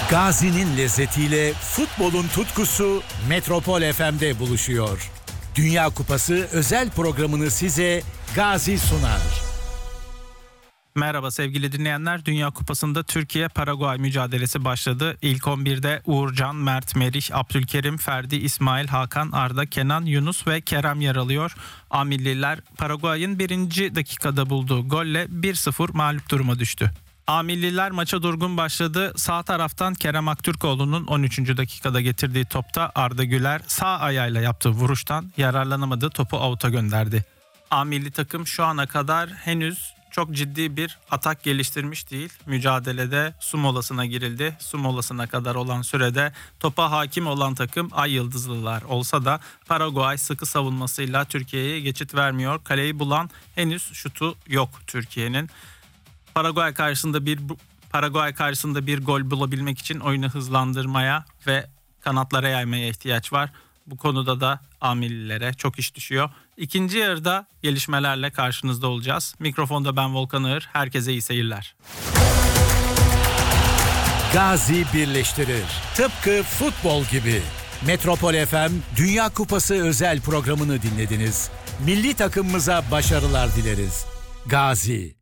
Gazi'nin lezzetiyle futbolun tutkusu Metropol FM'de buluşuyor. Dünya Kupası özel programını size Gazi sunar. Merhaba sevgili dinleyenler. Dünya Kupası'nda Türkiye-Paraguay mücadelesi başladı. İlk 11'de Uğurcan, Mert, Merih, Abdülkerim, Ferdi, İsmail, Hakan, Arda, Kenan, Yunus ve Kerem yer alıyor. A milliler Paraguay'ın 1. dakikada bulduğu golle 1-0 mağlup duruma düştü. A milliler maça durgun başladı. Sağ taraftan Kerem Aktürkoğlu'nun 13. dakikada getirdiği topta Arda Güler sağ ayağıyla yaptığı vuruştan yararlanamadı, topu avuta gönderdi. A milli takım şu ana kadar henüz çok ciddi bir atak geliştirmiş değil. Mücadelede su molasına girildi. Su molasına kadar olan sürede topa hakim olan takım Ay Yıldızlılar olsa da Paraguay sıkı savunmasıyla Türkiye'ye geçit vermiyor. Kaleyi bulan henüz şutu yok Türkiye'nin. Paraguay karşısında bir gol bulabilmek için oyunu hızlandırmaya ve kanatlara yaymaya ihtiyaç var. Bu konuda da amillilere çok iş düşüyor. İkinci yarıda gelişmelerle karşınızda olacağız. Mikrofonda ben Volkan Ağır. Herkese iyi seyirler. Gazi birleştirir. Tıpkı futbol gibi. Metropol FM Dünya Kupası özel programını dinlediniz. Milli takımımıza başarılar dileriz. Gazi.